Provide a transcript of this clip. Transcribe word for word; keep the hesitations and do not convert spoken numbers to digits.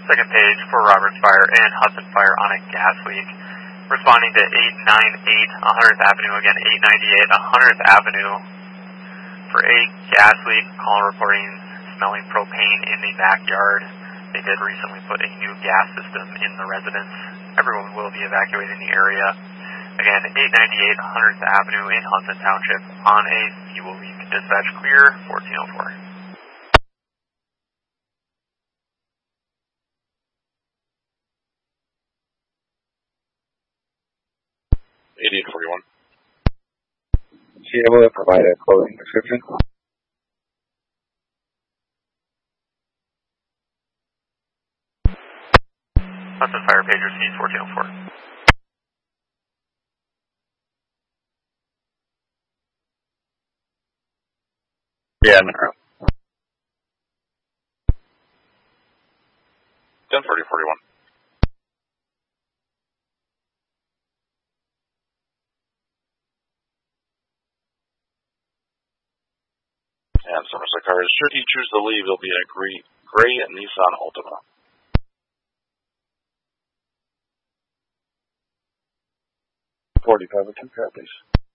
Second page for Roberts Fire and Hudson Fire on a gas leak. Responding to eight ninety-eight one hundredth Avenue, again eight ninety-eight one hundredth Avenue for a gas leak. Call reporting smelling propane in the backyard. They did recently put a new gas system in the residence. Everyone will be evacuating the area. Again, eight ninety-eight one hundredth Avenue in Hudson Township on a fuel leak. Dispatch clear, fourteen oh four. eighty-eight forty-one. Is she able to provide a clothing description? Hudson Fire pager C fourteen oh four. Yeah, no. ten forty forty-one. And Somerset cars, should he choose to leave, it'll be a gray, gray Nissan Altima. forty-five with two car, please.